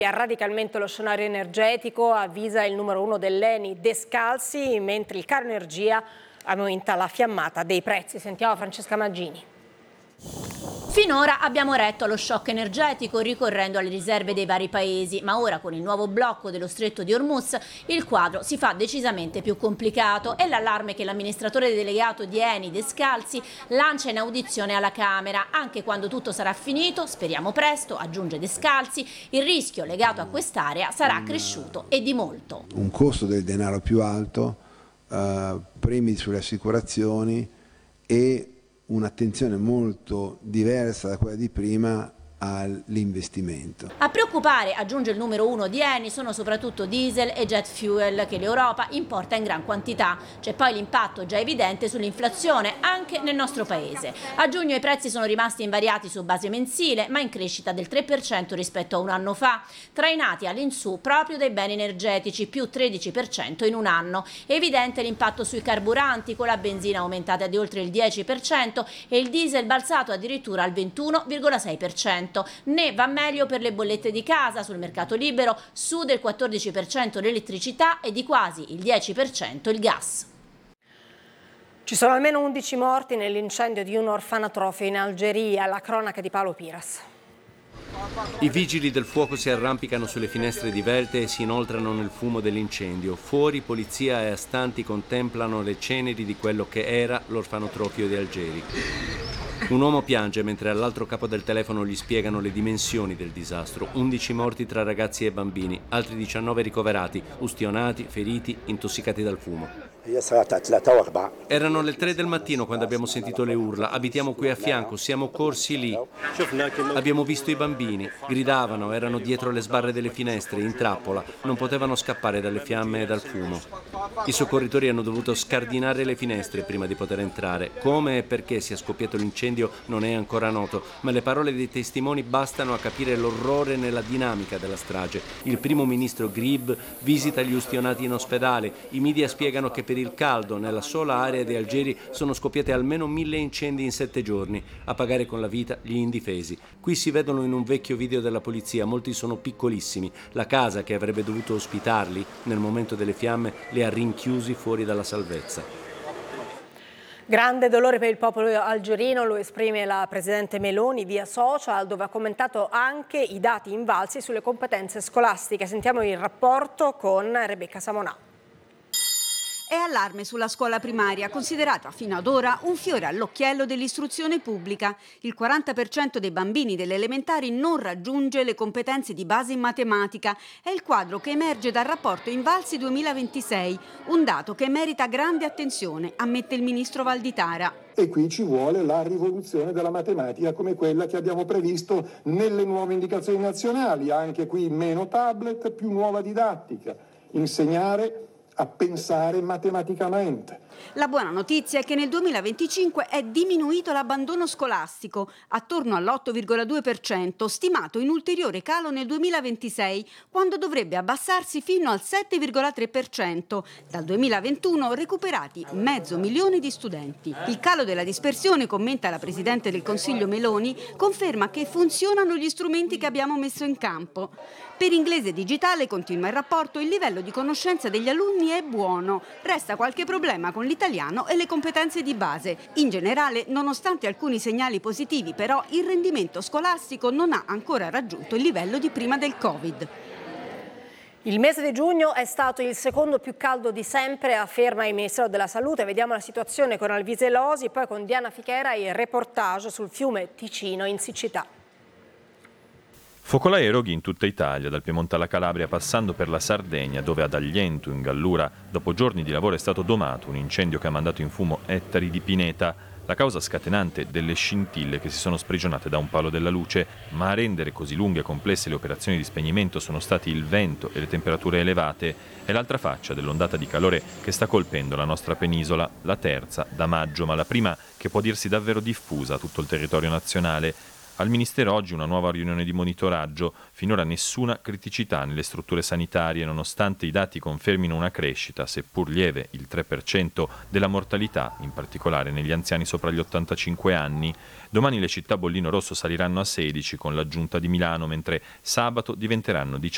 Radicalmente lo scenario energetico, avvisa il numero 1 dell'ENI Descalzi, mentre il caro energia aumenta la fiammata dei prezzi. Sentiamo Francesca Maggini. Finora abbiamo retto allo shock energetico ricorrendo alle riserve dei vari paesi, ma ora con il nuovo blocco dello stretto di Hormuz il quadro si fa decisamente più complicato. È l'allarme che l'amministratore delegato di Eni Descalzi lancia in audizione alla Camera. Anche quando tutto sarà finito, speriamo presto, aggiunge Descalzi, il rischio legato a quest'area sarà cresciuto e di molto. Un costo del denaro più alto, premi sulle assicurazioni e un'attenzione molto diversa da quella di prima all'investimento. A preoccupare, aggiunge il numero 1 di Eni, sono soprattutto diesel e jet fuel che l'Europa importa in gran quantità. C'è poi l'impatto già evidente sull'inflazione anche nel nostro paese. A giugno i prezzi sono rimasti invariati su base mensile, ma in crescita del 3% rispetto a un anno fa, trainati all'insù proprio dai beni energetici, più 13% in un anno. È evidente l'impatto sui carburanti, con la benzina aumentata di oltre il 10% e il diesel balzato addirittura al 21,6%. Ne va meglio per le bollette di casa. Sul mercato libero su del 14% l'elettricità e di quasi il 10% il gas. Ci sono almeno 11 morti nell'incendio di un orfanotrofio in Algeria, la cronaca di Paolo Piras. I vigili del fuoco si arrampicano sulle finestre divelte e si inoltrano nel fumo dell'incendio. Fuori polizia e astanti contemplano le ceneri di quello che era l'orfanotrofio di Algeri. Un uomo piange mentre all'altro capo del telefono gli spiegano le dimensioni del disastro. 11 morti tra ragazzi e bambini, altri 19 ricoverati, ustionati, feriti, intossicati dal fumo. Erano le 3 del mattino quando abbiamo sentito le urla. Abitiamo qui a fianco, siamo corsi lì. Abbiamo visto i bambini, gridavano, erano dietro le sbarre delle finestre, in trappola, non potevano scappare dalle fiamme e dal fumo. I soccorritori hanno dovuto scardinare le finestre prima di poter entrare. Come e perché sia scoppiato l'incendio non è ancora noto, ma le parole dei testimoni bastano a capire l'orrore nella dinamica della strage. Il primo ministro Grib visita gli ustionati in ospedale. I media spiegano che per il caldo nella sola area di Algeri sono scoppiati almeno 1000 incendi in 7 giorni, a pagare con la vita gli indifesi. Qui si vedono in un vecchio video della polizia, molti sono piccolissimi. La casa che avrebbe dovuto ospitarli nel momento delle fiamme li ha rinchiusi fuori dalla salvezza. Grande dolore per il popolo algerino, lo esprime la Presidente Meloni via social, dove ha commentato anche i dati invalsi sulle competenze scolastiche. Sentiamo il rapporto con Rebecca Samonà. È allarme sulla scuola primaria, considerata fino ad ora un fiore all'occhiello dell'istruzione pubblica. Il 40% dei bambini delle elementari non raggiunge le competenze di base in matematica. È il quadro che emerge dal rapporto Invalsi 2026, un dato che merita grande attenzione, ammette il ministro Valditara. E qui ci vuole la rivoluzione della matematica come quella che abbiamo previsto nelle nuove indicazioni nazionali, anche qui meno tablet, più nuova didattica, insegnare a pensare matematicamente. La buona notizia è che nel 2025 è diminuito l'abbandono scolastico, attorno all'8,2%, stimato in ulteriore calo nel 2026, quando dovrebbe abbassarsi fino al 7,3%. Dal 2021 recuperati 500.000 di studenti. Il calo della dispersione, commenta la Presidente del Consiglio Meloni, conferma che funzionano gli strumenti che abbiamo messo in campo. Per inglese digitale, continua il rapporto, il livello di conoscenza degli alunni è buono. Resta qualche problema con l'italiano e le competenze di base. In generale, nonostante alcuni segnali positivi, però, il rendimento scolastico non ha ancora raggiunto il livello di prima del Covid. Il mese di giugno è stato il secondo più caldo di sempre, afferma il Ministero della Salute. Vediamo la situazione con Alvise Losi, poi con Diana Fichera e il reportage sul fiume Ticino in siccità. Focolai e roghi in tutta Italia, dal Piemonte alla Calabria, passando per la Sardegna, dove ad Agliento, in Gallura, dopo giorni di lavoro è stato domato un incendio che ha mandato in fumo ettari di pineta. La causa scatenante delle scintille che si sono sprigionate da un palo della luce, ma a rendere così lunghe e complesse le operazioni di spegnimento sono stati il vento e le temperature elevate. È l'altra faccia dell'ondata di calore che sta colpendo la nostra penisola, la terza da maggio, ma la prima che può dirsi davvero diffusa a tutto il territorio nazionale. Al Ministero oggi una nuova riunione di monitoraggio, finora nessuna criticità nelle strutture sanitarie, nonostante i dati confermino una crescita, seppur lieve, il 3% della mortalità, in particolare negli anziani sopra gli 85 anni. Domani le città bollino rosso saliranno a 16 con l'aggiunta di Milano, mentre sabato diventeranno 19.